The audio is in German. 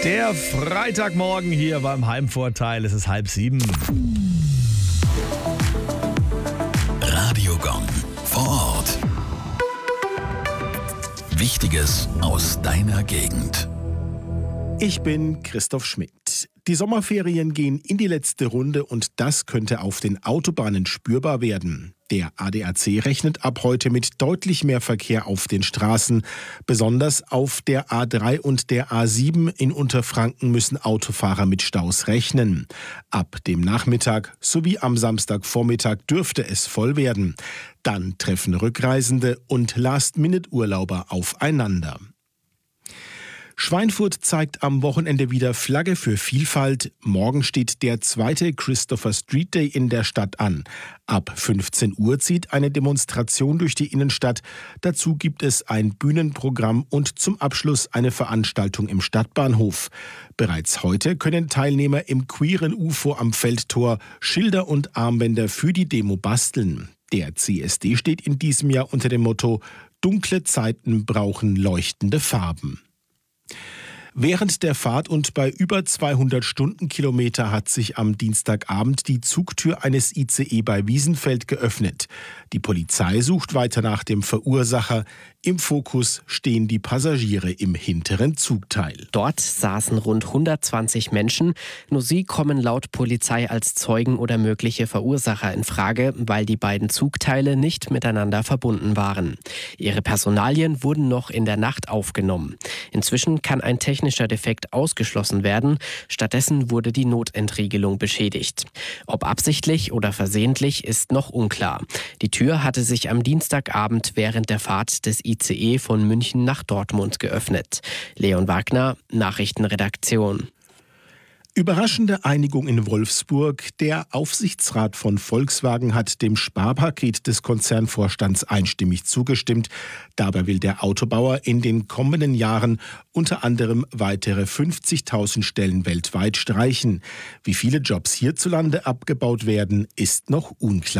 Der Freitagmorgen hier beim Heimvorteil. Es ist 6:30. Radiogong vor Ort. Wichtiges aus deiner Gegend. Ich bin Christoph Schmidt. Die Sommerferien gehen in die letzte Runde und das könnte auf den Autobahnen spürbar werden. Der ADAC rechnet ab heute mit deutlich mehr Verkehr auf den Straßen. Besonders auf der A3 und der A7 in Unterfranken müssen Autofahrer mit Staus rechnen. Ab dem Nachmittag sowie am Samstagvormittag dürfte es voll werden. Dann treffen Rückreisende und Last-Minute-Urlauber aufeinander. Schweinfurt zeigt am Wochenende wieder Flagge für Vielfalt. Morgen steht der zweite Christopher Street Day in der Stadt an. Ab 15 Uhr zieht eine Demonstration durch die Innenstadt. Dazu gibt es ein Bühnenprogramm und zum Abschluss eine Veranstaltung im Stadtbahnhof. Bereits heute können Teilnehmer im queeren UFO am Feldtor Schilder und Armbänder für die Demo basteln. Der CSD steht in diesem Jahr unter dem Motto: Dunkle Zeiten brauchen leuchtende Farben. Während der Fahrt und bei über 200 Stundenkilometer hat sich am Dienstagabend die Zugtür eines ICE bei Wiesenfeld geöffnet. Die Polizei sucht weiter nach dem Verursacher. Im Fokus stehen die Passagiere im hinteren Zugteil. Dort saßen rund 120 Menschen. Nur sie kommen laut Polizei als Zeugen oder mögliche Verursacher in Frage, weil die beiden Zugteile nicht miteinander verbunden waren. Ihre Personalien wurden noch in der Nacht aufgenommen. Inzwischen kann ein technischer Defekt ausgeschlossen werden. Stattdessen wurde die Notentriegelung beschädigt. Ob absichtlich oder versehentlich ist noch unklar. Die Tür hatte sich am Dienstagabend während der Fahrt des ICE von München nach Dortmund geöffnet. Leon Wagner, Nachrichtenredaktion. Überraschende Einigung in Wolfsburg. Der Aufsichtsrat von Volkswagen hat dem Sparpaket des Konzernvorstands einstimmig zugestimmt. Dabei will der Autobauer in den kommenden Jahren unter anderem weitere 50.000 Stellen weltweit streichen. Wie viele Jobs hierzulande abgebaut werden, ist noch unklar.